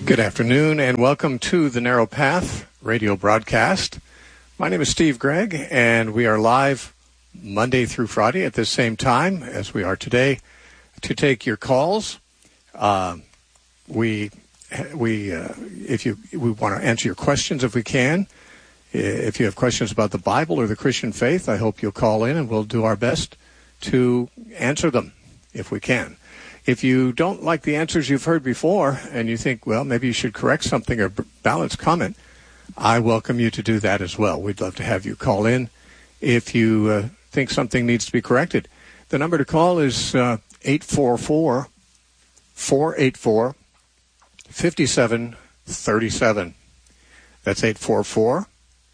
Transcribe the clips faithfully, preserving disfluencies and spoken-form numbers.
Good afternoon and welcome to the Narrow Path radio broadcast. My name is Steve Gregg and we are live Monday through Friday at the same time as we are today to take your calls. Uh, we we uh, if you we want to answer your questions if we can. If you have questions about the Bible or the Christian faith, I hope you'll call in and we'll do our best to answer them if we can. If you don't like the answers you've heard before and you think, well, maybe you should correct something or balance comment, I welcome you to do that as well. We'd love to have you call in if you uh, think something needs to be corrected. The number to call is uh, eight four four, four eight four, five seven three seven. That's eight four four,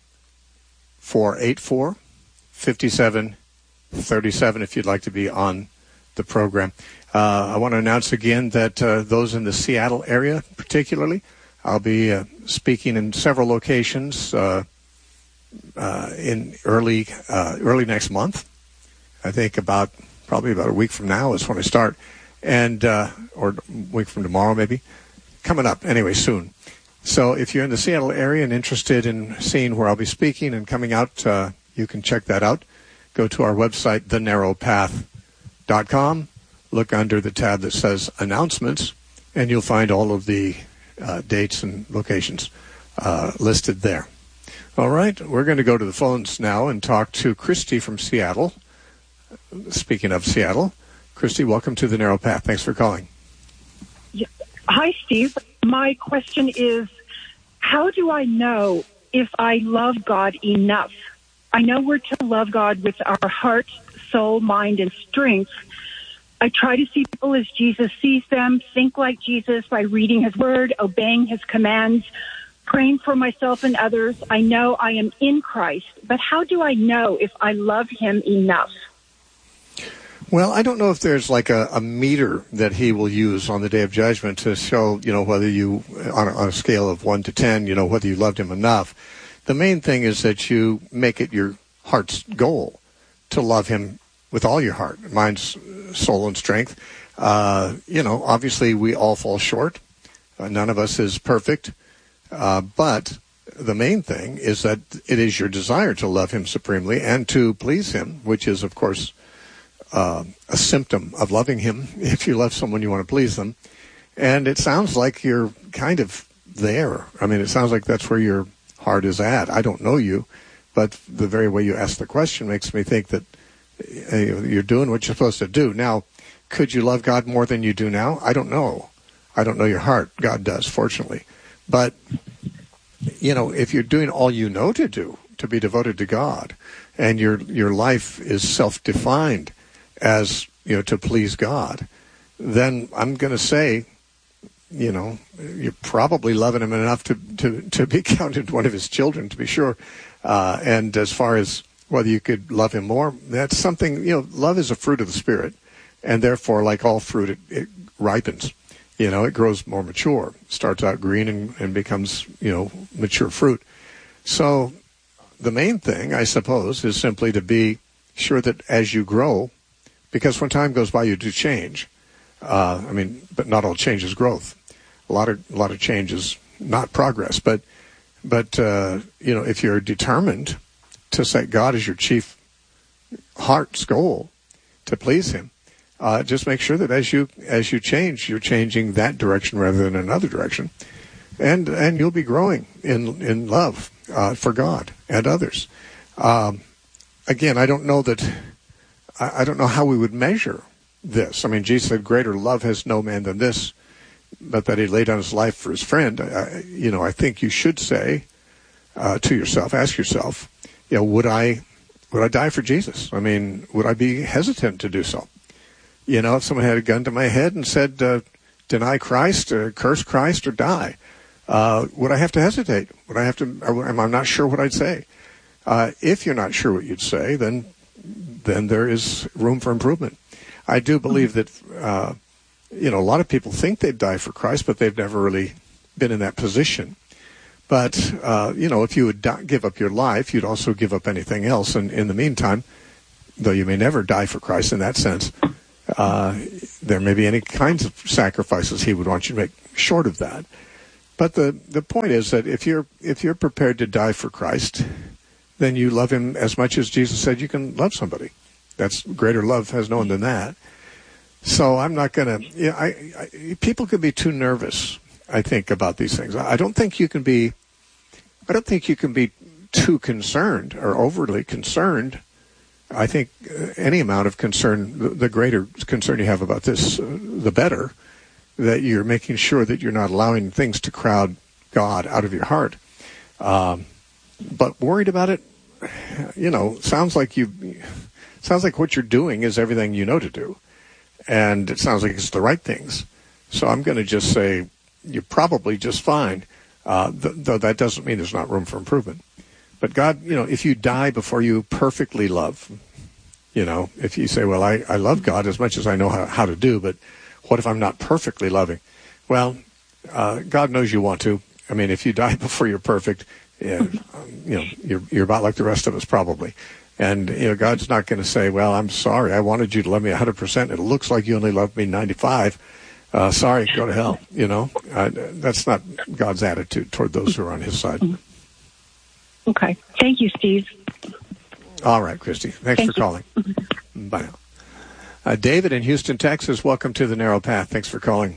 four eight four, five seven three seven if you'd like to be on the program. Uh, I want to announce again that uh, those in the Seattle area particularly, I'll be uh, speaking in several locations uh, uh, in early uh, early next month. I think about probably about a week from now is when I start, and uh, or a week from tomorrow maybe, coming up anyway soon. So if you're in the Seattle area and interested in seeing where I'll be speaking and coming out, uh, you can check that out. Go to our website, the narrow path dot com. Look under the tab that says Announcements, and you'll find all of the uh, dates and locations uh, listed there. All right, we're going to go to the phones now and talk to Christy from Seattle. Speaking of Seattle, Christy, welcome to the Narrow Path. Thanks for calling. Yeah. Hi, Steve. My question is, how do I know if I love God enough? I know we're to love God with our heart, soul, mind, and strength. I try to see people as Jesus sees them, think like Jesus by reading his word, obeying his commands, praying for myself and others. I know I am in Christ, but how do I know if I love him enough? Well, I don't know if there's like a, a meter that he will use on the day of judgment to show, you know, whether you, on a, on a scale of one to ten, you know, whether you loved him enough. The main thing is that you make it your heart's goal to love him with all your heart, mind, soul, and strength. Uh, you know, obviously we all fall short. Uh, none of us is perfect. Uh, but the main thing is that it is your desire to love him supremely and to please him, which is, of course, uh, a symptom of loving him. If you love someone, you want to please them. And it sounds like you're kind of there. I mean, it sounds like that's where your heart is at. I don't know you, but the very way you ask the question makes me think that you're doing what you're supposed to do. Now, could you love God more than you do now? I don't know. I don't know your heart. God does, fortunately. But, you know, if you're doing all you know to do, to be devoted to God, and your your life is self-defined as, you know, to please God, then I'm going to say, you know, you're probably loving him enough to, to, to be counted one of his children, to be sure. Uh, and as far as whether you could love him more, that's something, you know, love is a fruit of the Spirit. And therefore, like all fruit, it, it ripens. You know, it grows more mature. Starts out green and, and becomes, you know, mature fruit. So the main thing, I suppose, is simply to be sure that as you grow, because when time goes by, you do change. Uh, I mean, but not all change is growth. A lot of, a lot of change is not progress. But, but uh, you know, if you're determined to set God as your chief heart's goal, to please him, uh, just make sure that as you as you change, you're changing that direction rather than another direction, and and you'll be growing in in love uh, for God and others. Um, again, I don't know that I, I don't know how we would measure this. I mean, Jesus said, "Greater love has no man than this, but that he laid down his life for his friend." I, you know, I think you should say uh, to yourself, ask yourself, you know, would I, would I die for Jesus? I mean, would I be hesitant to do so? You know, if someone had a gun to my head and said, uh, deny Christ, or curse Christ, or die, uh, would I have to hesitate? Would I have to, am I not sure what I'd say? Uh, if you're not sure what you'd say, then, then there is room for improvement. I do believe that, uh, you know, a lot of people think they'd die for Christ, but they've never really been in that position. But, uh, you know, if you would die, give up your life, you'd also give up anything else. And in the meantime, though you may never die for Christ in that sense, uh, there may be any kinds of sacrifices he would want you to make short of that. But the, the point is that if you're if you're prepared to die for Christ, then you love him as much as Jesus said you can love somebody. That's greater love has no one than that. So I'm not going to. Yeah, I, I, people can be too nervous, I think, about these things. I don't think you can be. I don't think you can be too concerned or overly concerned. I think any amount of concern, the, the greater concern you have about this, uh, the better. That you're making sure that you're not allowing things to crowd God out of your heart. Um, but worried about it, you know, sounds like you, sounds like what you're doing is everything you know to do. And it sounds like it's the right things. So I'm going to just say you're probably just fine, uh, th- though that doesn't mean there's not room for improvement. But God, you know, if you die before you perfectly love, you know, if you say, well, I, I love God as much as I know how, how to do, but what if I'm not perfectly loving? Well, uh, God knows you want to. I mean, if you die before you're perfect, yeah, um, you know, you're you're about like the rest of us probably. And you know, God's not going to say, "Well, I'm sorry. I wanted you to love me one hundred percent. It looks like you only loved me ninety-five. Uh, sorry, go to hell." You know, uh, that's not God's attitude toward those who are on His side. Okay. Thank you, Steve. All right, Christy. Thanks Thank for you. calling. Mm-hmm. Bye now. Uh, David in Houston, Texas, welcome to The Narrow Path. Thanks for calling.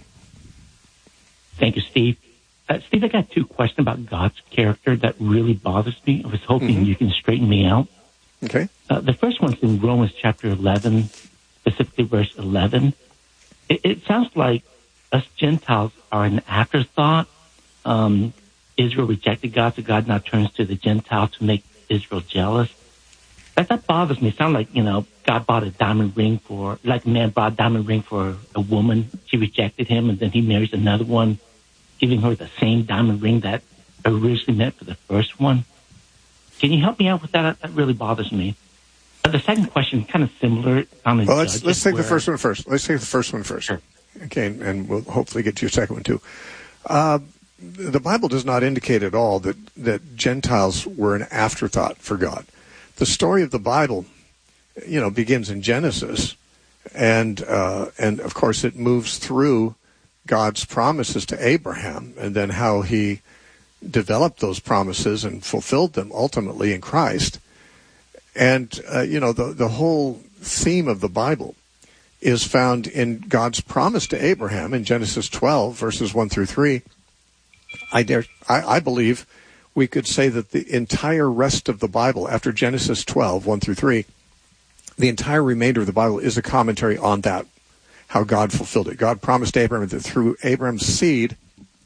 Thank you, Steve. Uh, Steve, I got two questions about God's character that really bothers me. I was hoping mm-hmm. you can straighten me out. Okay. Uh, the first one's in Romans chapter eleven, specifically verse eleven. It, it sounds like us Gentiles are an afterthought. Um, Israel rejected God, so God now turns to the Gentiles to make Israel jealous. That, that bothers me. It sounds like, you know, God bought a diamond ring for, like a man bought a diamond ring for a woman. She rejected him, and then he marries another one, giving her the same diamond ring that originally meant for the first one. Can you help me out with that? That really bothers me. Uh, the second question, kind of similar. On well, let's let's take where, the first one first. Let's take the first one first. Sure. Okay, and, and we'll hopefully get to your second one too. Uh, the Bible does not indicate at all that, that Gentiles were an afterthought for God. The story of the Bible, you know, begins in Genesis, and uh, and of course it moves through God's promises to Abraham, and then how He developed those promises and fulfilled them ultimately in Christ. And uh, you know, the the whole theme of the Bible is found in God's promise to Abraham in Genesis twelve, verses one through three. I dare, I, I believe. We could say that the entire rest of the Bible, after Genesis twelve, one through three, the entire remainder of the Bible is a commentary on that, how God fulfilled it. God promised Abraham that through Abraham's seed,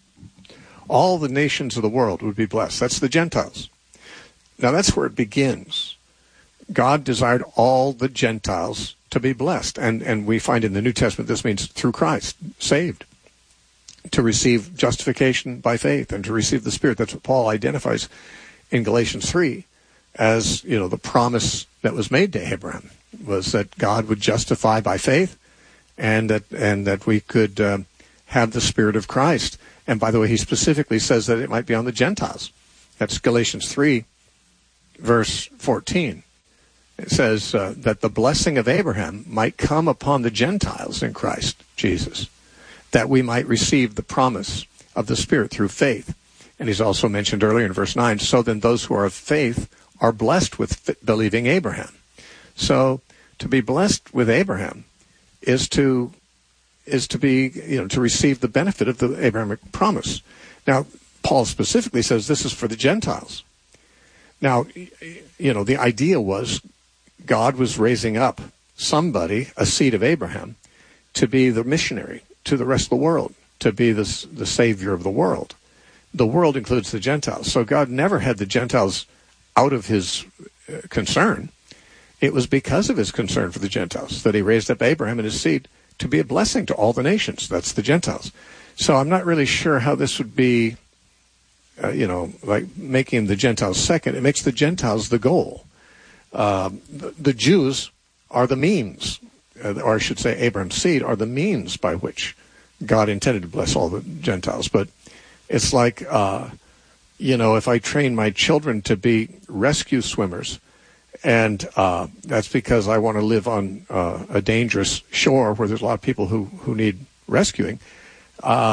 all the nations of the world would be blessed. That's the Gentiles. Now that's where it begins. God desired all the Gentiles to be blessed. And, and we find in the New Testament this means through Christ, saved. To receive justification by faith and to receive the Spirit. That's what Paul identifies in Galatians three as, you know, the promise that was made to Abraham was that God would justify by faith and that and that we could uh, have the Spirit of Christ. And by the way, he specifically says that it might be on the Gentiles. That's Galatians three, verse fourteen. It says uh, that the blessing of Abraham might come upon the Gentiles in Christ Jesus, that we might receive the promise of the Spirit through faith. And he's also mentioned earlier in verse nine, so then those who are of faith are blessed with believing Abraham. So to be blessed with Abraham is to is to be, you know, to receive the benefit of the Abrahamic promise. Now, Paul specifically says this is for the Gentiles. Now, you know, the idea was God was raising up somebody, a seed of Abraham, to be the missionary to the rest of the world, to be the, the savior of the world. The world includes the Gentiles. So God never had the Gentiles out of his uh, concern. It was because of his concern for the Gentiles that he raised up Abraham and his seed to be a blessing to all the nations. That's the Gentiles. So I'm not really sure how this would be, uh, you know, like making the Gentiles second. It makes the Gentiles the goal. Uh, the, the Jews are the means, uh, or I should say Abraham's seed are the means by which God intended to bless all the Gentiles. But it's like, uh, you know, if I train my children to be rescue swimmers, and uh, that's because I want to live on uh, a dangerous shore where there's a lot of people who, who need rescuing, uh,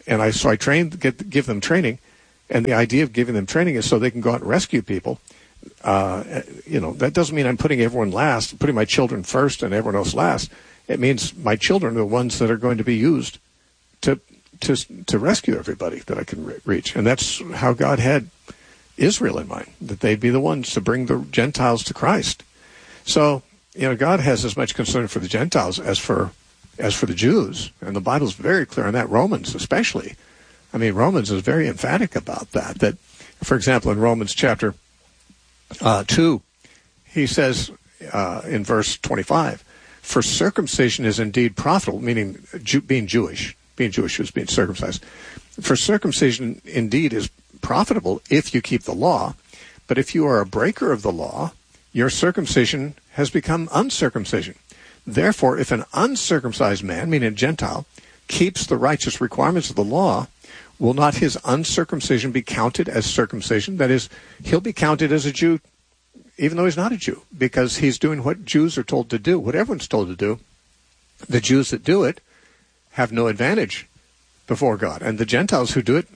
and I so I train, get, give them training, and the idea of giving them training is so they can go out and rescue people. Uh, you know, that doesn't mean I'm putting everyone last, putting my children first and everyone else last. It means my children are the ones that are going to be used to to to rescue everybody that I can re- reach, and that's how God had Israel in mind, that they'd be the ones to bring the Gentiles to Christ. So, you know, God has as much concern for the Gentiles as for as for the Jews, and the Bible's very clear on that. Romans, especially. I mean, Romans is very emphatic about that. That, for example, in Romans chapter uh, two, he says uh, in verse twenty-five, "For circumcision is indeed profitable," meaning Jew, being Jewish, being Jewish is being circumcised. "For circumcision indeed is profitable if you keep the law, but if you are a breaker of the law, your circumcision has become uncircumcision. Therefore, if an uncircumcised man, meaning a Gentile, keeps the righteous requirements of the law, will not his uncircumcision be counted as circumcision?" That is, he'll be counted as a Jew even though he's not a Jew, because he's doing what Jews are told to do, what everyone's told to do. The Jews that do it have no advantage before God, and the Gentiles who do it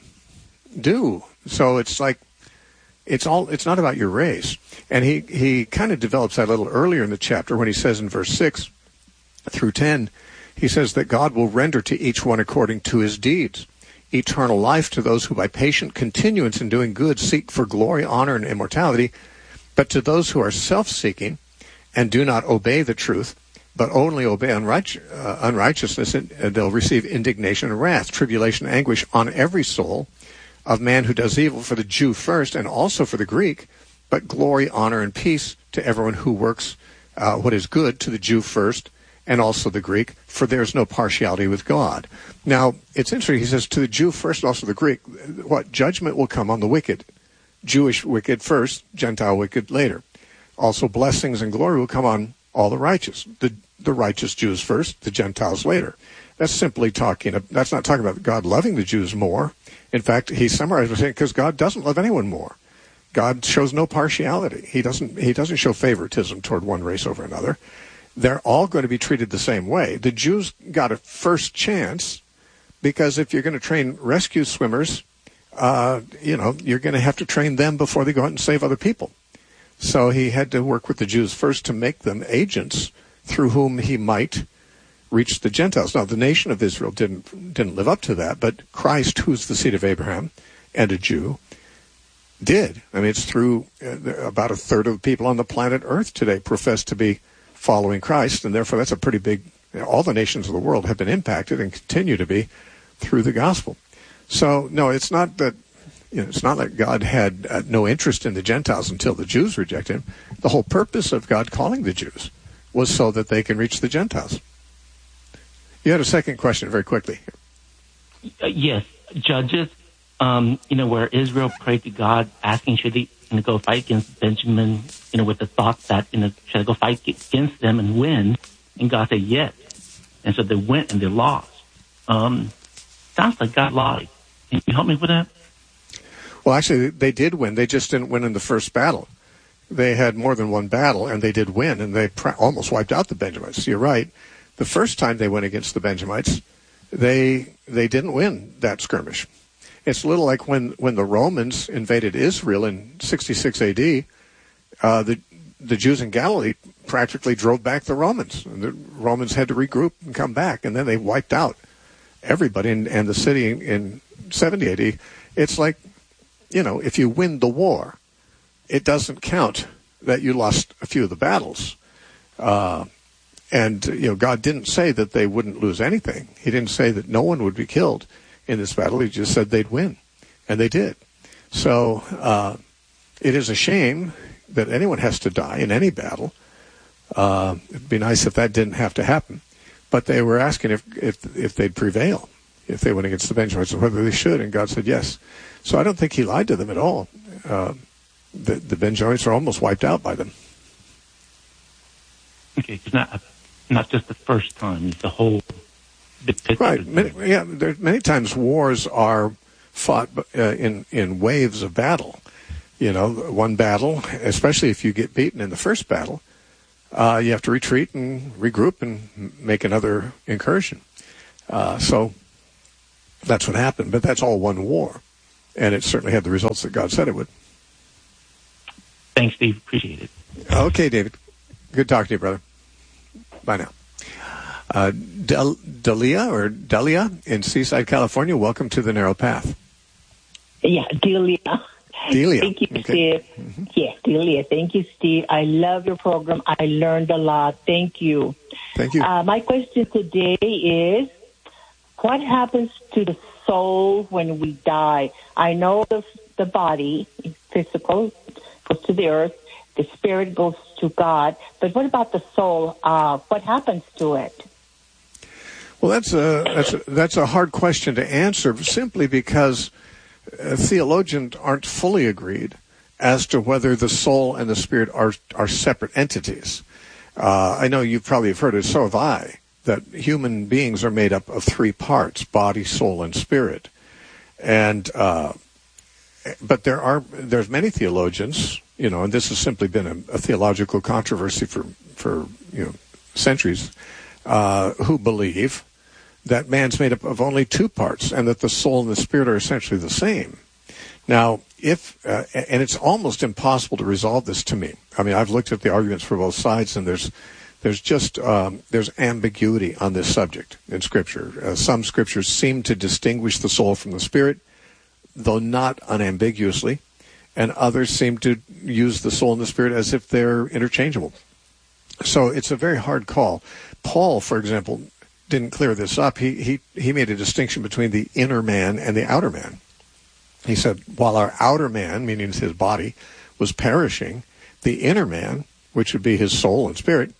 do. So it's like, it's all, it's not about your race. And he, he kind of develops that a little earlier in the chapter when he says in verse six through ten, he says that God will render to each one according to his deeds. Eternal life to those who by patient continuance in doing good seek for glory, honor, and immortality. But to those who are self-seeking and do not obey the truth, but only obey unright- uh, unrighteousness, and they'll receive indignation and wrath, tribulation, anguish on every soul of man who does evil, for the Jew first and also for the Greek, but glory, honor, and peace to everyone who works uh, what is good, to the Jew first and also the Greek, for there is no partiality with God. Now, it's interesting, he says, to the Jew first and also the Greek, what? Judgment will come on the wicked. Jewish wicked first, Gentile wicked later. Also, blessings and glory will come on all the righteous. The the righteous Jews first, the Gentiles later. That's simply talking, that's not talking about God loving the Jews more. In fact, he summarized by saying, because God doesn't love anyone more. God shows no partiality. He doesn't, he doesn't show favoritism toward one race over another. They're all going to be treated the same way. The Jews got a first chance because if you're going to train rescue swimmers, uh, you know, you're going to have to train them before they go out and save other people. So he had to work with the Jews first to make them agents through whom he might reach the Gentiles. Now, the nation of Israel didn't didn't live up to that, but Christ, who's the seed of Abraham and a Jew, did. I mean, it's through uh, about a third of the people on the planet Earth today profess to be following Christ, and therefore that's a pretty big, you know, all the nations of the world have been impacted and continue to be through the gospel. So, no, it's not that, you know, it's not like God had uh, no interest in the Gentiles until the Jews rejected him. The whole purpose of God calling the Jews was so that they can reach the Gentiles. You had a second question very quickly. Uh, yes, Judges, um, you know, where Israel prayed to God, asking should they, you know, go fight against Benjamin, you know, with the thought that, you know, should I go fight against them and win? And God said yes. And so they went and they lost. Um, sounds like God lied. Can you help me with that? Well, actually, they did win. They just didn't win in the first battle. They had more than one battle, and they did win, and they pr- almost wiped out the Benjamites. You're right. The first time they went against the Benjamites, they they didn't win that skirmish. It's a little like when, when the Romans invaded Israel in sixty-six A D, uh, the the Jews in Galilee practically drove back the Romans. And the Romans had to regroup and come back, and then they wiped out everybody and, and the city in, in seventy A D. It's like, you know, if you win the war, it doesn't count that you lost a few of the battles. Uh, and, you know, God didn't say that they wouldn't lose anything. He didn't say that no one would be killed in this battle. He just said they'd win. And they did. So uh, it is a shame that anyone has to die in any battle. Uh, it'd be nice if that didn't have to happen. But they were asking if if, if they'd prevail, if they went against the Benjamites, whether they should. And God said yes. So I don't think he lied to them at all. Uh, the, the Benjamites are almost wiped out by them. Okay, it's not, not just the first time, it's the whole big picture. Right. Many, yeah, there, many times wars are fought uh, in, in waves of battle. You know, one battle, especially if you get beaten in the first battle, uh, you have to retreat and regroup and make another incursion. Uh, so That's what happened, but that's all one war. And it certainly had the results that God said it would. Thanks, Steve. Appreciate it. Okay, David. Good talking to you, brother. Bye now. Uh, Del- Delia or Delia in Seaside, California. Welcome to the Narrow Path. Yeah, Delia. Delia. Thank you, okay. Steve. Mm-hmm. Yes, Delia. Thank you, Steve. I love your program. I learned a lot. Thank you. Thank you. Uh, my question today is, what happens to the soul when we die? I know the, the body, physical, goes to the earth. The spirit goes to God. But what about the soul? Uh, what happens to it? Well, that's a, that's a, that's a hard question to answer, simply because uh, theologians aren't fully agreed as to whether the soul and the spirit are are separate entities. Uh, I know you probably have heard it, so have I, that human beings are made up of three parts: body, soul, and spirit. And uh, but there are there's many theologians, you know, and this has simply been a, a theological controversy for for you know centuries, uh, who believe that man's made up of only two parts, and that the soul and the spirit are essentially the same. Now, if uh, and it's almost impossible to resolve this to me. I mean, I've looked at the arguments for both sides, and there's there's just um, there's ambiguity on this subject in Scripture. Uh, some Scriptures seem to distinguish the soul from the spirit, though not unambiguously, and others seem to use the soul and the spirit as if they're interchangeable. So it's a very hard call. Paul, for example, didn't clear this up. He he he made a distinction between the inner man and the outer man. He said, while our outer man, meaning his body, was perishing, the inner man, which would be his soul and spirit,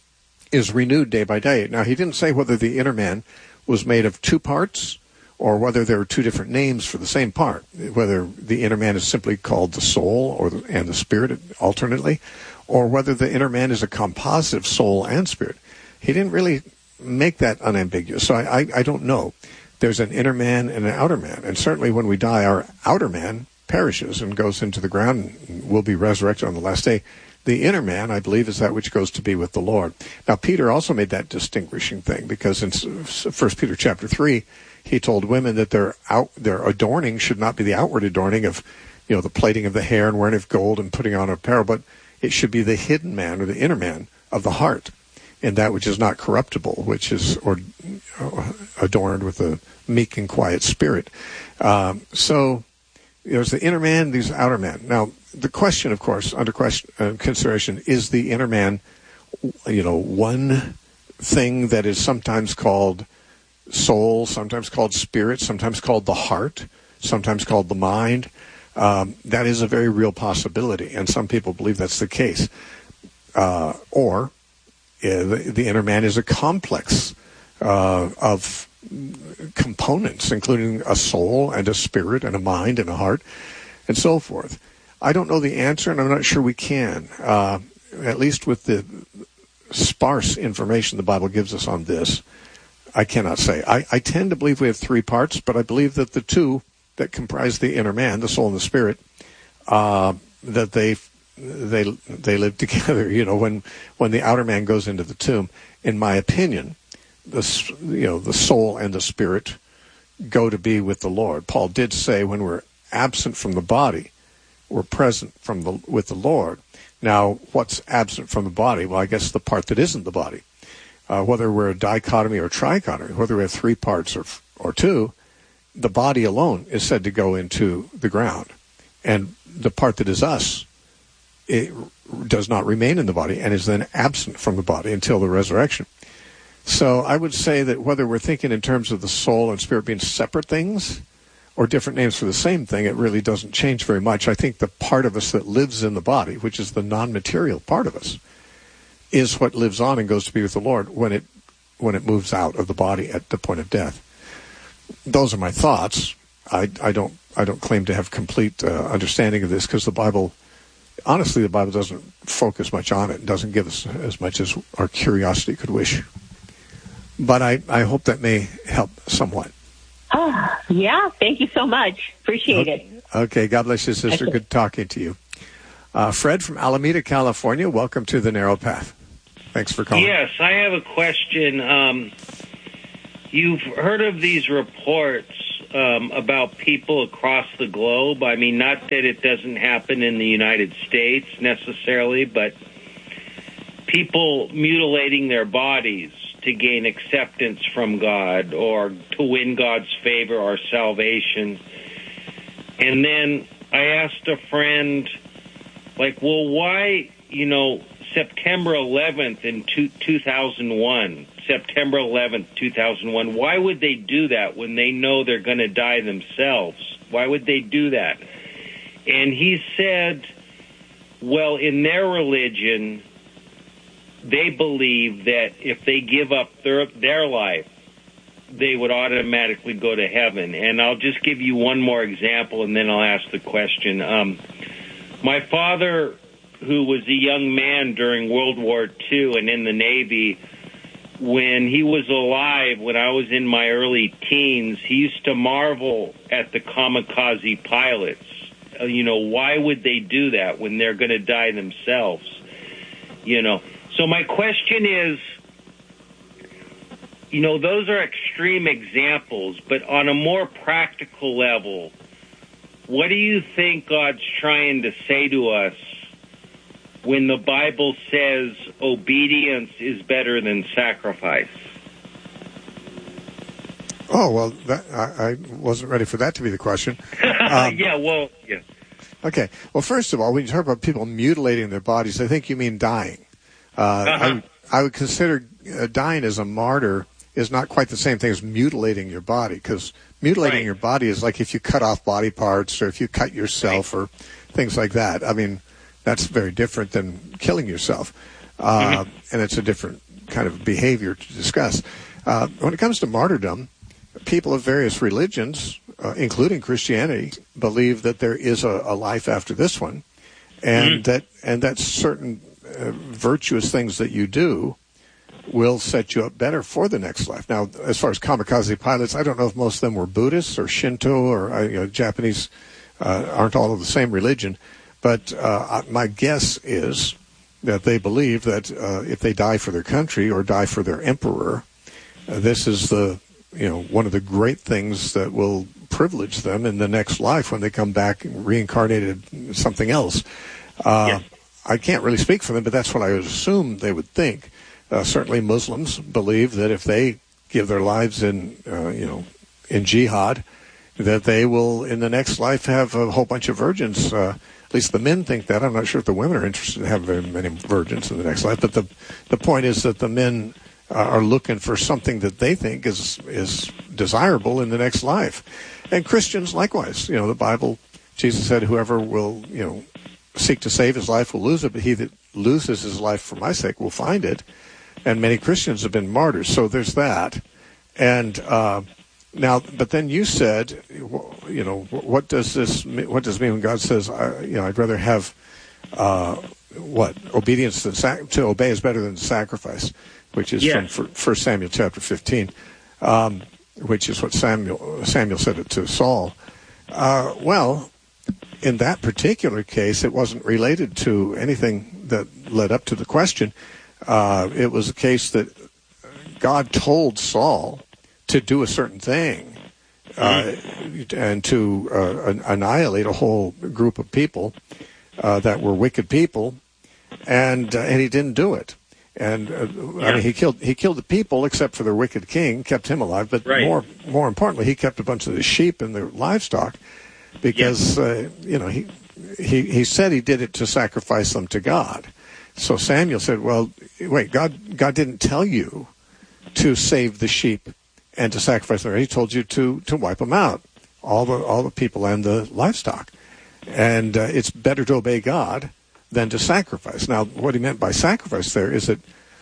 is renewed day by day. Now, he didn't say whether the inner man was made of two parts or whether there were two different names for the same part, whether the inner man is simply called the soul or the, and the spirit alternately, or whether the inner man is a composite of soul and spirit. He didn't really make that unambiguous. So I, I, I don't know. There's an inner man and an outer man. And certainly when we die, our outer man perishes and goes into the ground and will be resurrected on the last day. The inner man, I believe, is that which goes to be with the Lord. Now, Peter also made that distinguishing thing, because in First Peter chapter three, he told women that their out, their adorning should not be the outward adorning of, you know, the plaiting of the hair and wearing of gold and putting on apparel, but it should be the hidden man or the inner man of the heart, and that which is not corruptible, which is or, uh, adorned with a meek and quiet spirit. Um, so there's the inner man, these outer man. Now, the question, of course, under question, uh, consideration, is the inner man, you know, one thing that is sometimes called soul, sometimes called spirit, sometimes called the heart, sometimes called the mind. Um, that is a very real possibility, and some people believe that's the case. Uh, or uh, the, the inner man is a complex uh, of components, including a soul and a spirit and a mind and a heart and so forth. I don't know the answer, and I'm not sure we can, uh, at least with the sparse information the Bible gives us on this. I cannot say. I, I tend to believe we have three parts, but I believe that the two that comprise the inner man, the soul and the spirit, uh, that they they they live together. You know, when when the outer man goes into the tomb, in my opinion, the you know the soul and the spirit go to be with the Lord. Paul did say, when we're absent from the body, we're present from the with the Lord. Now, what's absent from the body? Well, I guess the part that isn't the body. Uh, whether we're a dichotomy or trichotomy, whether we have three parts or or two, the body alone is said to go into the ground, and the part that is us, it does not remain in the body and is then absent from the body until the resurrection. So I would say that whether we're thinking in terms of the soul and spirit being separate things or different names for the same thing, it really doesn't change very much. I think the part of us that lives in the body, which is the non-material part of us, is what lives on and goes to be with the Lord when it when it moves out of the body at the point of death. Those are my thoughts. I, I don't I don't claim to have complete uh, understanding of this, because the Bible, honestly, the Bible doesn't focus much on it. It doesn't give us as much as our curiosity could wish. But I, I hope that may help somewhat. Ah, yeah, thank you so much. Appreciate okay. it. Okay, God bless you, sister. Okay. Good talking to you. Uh, Fred from Alameda, California, welcome to the Narrow Path. Thanks for calling. Yes, I have a question. Um, you've heard of these reports um, about people across the globe. I mean, not that it doesn't happen in the United States necessarily, but people mutilating their bodies to gain acceptance from God or to win God's favor or salvation. And then I asked a friend, like, well, why, you know, September eleventh in two, 2001, September eleventh, two thousand one, why would they do that when they know they're going to die themselves? Why would they do that? And he said, well, in their religion, they believe that if they give up their, their life, they would automatically go to heaven. And I'll just give you one more example, and then I'll ask the question. Um, my father, who was a young man during World War Two and in the Navy, when he was alive, when I was in my early teens, he used to marvel at the kamikaze pilots. Uh, you know, why would they do that when they're going to die themselves? You know, so my question is, you know, those are extreme examples, but on a more practical level, what do you think God's trying to say to us when the Bible says obedience is better than sacrifice? Oh, well, that, I, I wasn't ready for that to be the question. Um, yeah, well, yeah. Okay. Well, first of all, when you talk about people mutilating their bodies, I think you mean dying. Uh, uh-huh. I, I would consider uh, dying as a martyr is not quite the same thing as mutilating your body, because mutilating right. your body is like if you cut off body parts or if you cut yourself right. or things like that. I mean, that's very different than killing yourself, uh, mm-hmm. and it's a different kind of behavior to discuss. Uh, when it comes to martyrdom, people of various religions, uh, including Christianity, believe that there is a, a life after this one, and mm-hmm. that and that certain uh, virtuous things that you do will set you up better for the next life. Now, as far as kamikaze pilots, I don't know if most of them were Buddhists or Shinto or uh, you know, Japanese uh, aren't all of the same religion. But uh, my guess is that they believe that uh, if they die for their country or die for their emperor, uh, this is the you know one of the great things that will privilege them in the next life when they come back reincarnated something else. Uh, yeah. I can't really speak for them, but that's what I would assume they would think. Uh, certainly, Muslims believe that if they give their lives in uh, you know in jihad, that they will in the next life have a whole bunch of virgins. Uh, At least the men think that. I'm not sure if the women are interested in having very many virgins in the next life. But the the point is that the men uh, are looking for something that they think is is desirable in the next life. And Christians likewise. You know, the Bible, Jesus said, whoever will, you know, seek to save his life will lose it, but he that loses his life for my sake will find it. And many Christians have been martyrs. So there's that. And uh Now, but then you said, you know, what does this, what does it mean when God says, I, you know, I'd rather have, uh, what, obedience than, sac- to obey is better than sacrifice, which is yes. from First Samuel chapter fifteen, um, which is what Samuel, Samuel said it to Saul. Uh, well, in that particular case, it wasn't related to anything that led up to the question. Uh, it was a case that God told Saul to do a certain thing uh, and to uh, annihilate a whole group of people uh, that were wicked people, and uh, and he didn't do it. And uh, yeah. I mean, he killed he killed the people except for the wicked king, kept him alive. But right. more more importantly, he kept a bunch of the sheep and the livestock because yeah. uh, you know he he he said he did it to sacrifice them to God. So Samuel said, "Well, wait, God God didn't tell you to save the sheep and to sacrifice them. He told you to to wipe them out, all the all the people and the livestock. And uh, it's better to obey God than to sacrifice." Now, what he meant by sacrifice there is that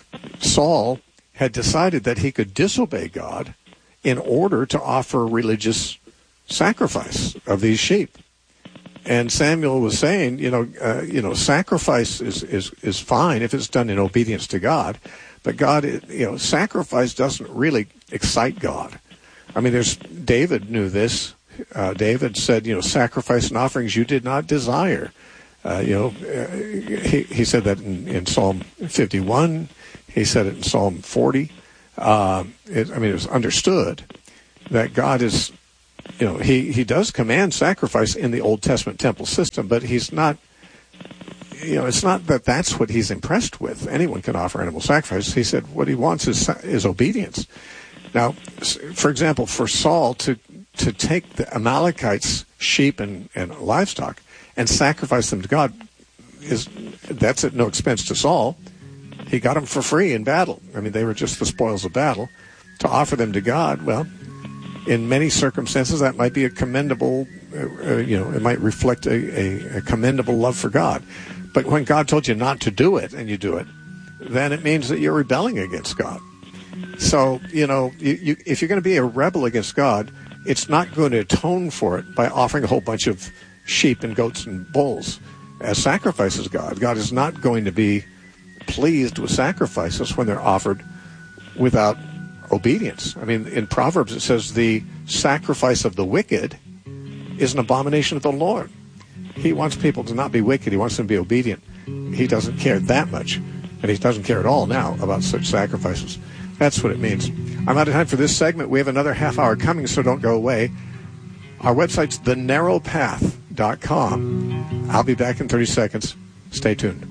Saul had decided that he could disobey God in order to offer religious sacrifice of these sheep. And Samuel was saying, you know, uh, you know, sacrifice is, is, is fine if it's done in obedience to God, but God, you know, sacrifice doesn't really excite God. I mean, there's David knew this. Uh, David said, you know, sacrifice and offerings you did not desire. Uh, you know, uh, he he said that in, in Psalm fifty-one. He said it in Psalm forty. Uh, it, I mean, it was understood that God is you know, he, he does command sacrifice in the Old Testament temple system, but he's not, you know, it's not that that's what he's impressed with. Anyone can offer animal sacrifice. He said what he wants is is obedience. Now, for example, for Saul to to take the Amalekites' sheep and, and livestock and sacrifice them to God, is that's at no expense to Saul. He got them for free in battle. I mean, they were just the spoils of battle. To offer them to God, well, in many circumstances, that might be a commendable, uh, you know, it might reflect a, a, a commendable love for God. But when God told you not to do it and you do it, then it means that you're rebelling against God. So, you know, you, you, if you're going to be a rebel against God, it's not going to atone for it by offering a whole bunch of sheep and goats and bulls as sacrifices to God. God is not going to be pleased with sacrifices when they're offered without obedience. I mean, in Proverbs it says the sacrifice of the wicked is an abomination of the Lord. He wants people to not be wicked. He wants them to be obedient. He doesn't care that much, and he doesn't care at all now about such sacrifices. That's what it means. I'm out of time for this segment. We have another half hour coming, so don't go away. Our website's the narrow path dot com. I'll be back in thirty seconds. Stay tuned.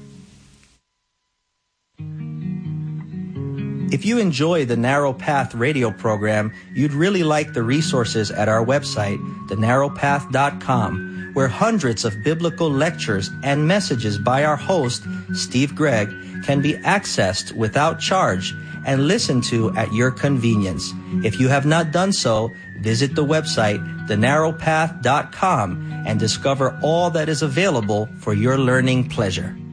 If you enjoy the Narrow Path radio program, you'd really like the resources at our website, the narrow path dot com, where hundreds of biblical lectures and messages by our host, Steve Gregg, can be accessed without charge and listened to at your convenience. If you have not done so, visit the website, the narrow path dot com, and discover all that is available for your learning pleasure.